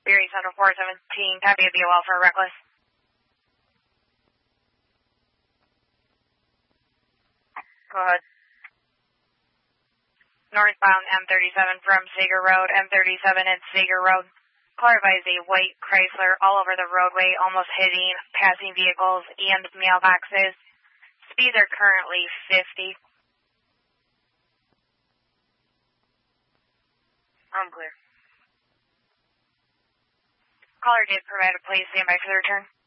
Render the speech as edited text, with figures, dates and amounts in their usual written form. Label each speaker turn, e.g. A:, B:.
A: Beery Center 417, copy of BOL for reckless. Go ahead. Northbound M37 from Sager Road, M37 at Sager Road. Caller advised a white Chrysler all over the roadway, almost hitting passing vehicles and mailboxes. Speeds are currently 50. I'm clear. Caller did provide a please stand by for the return.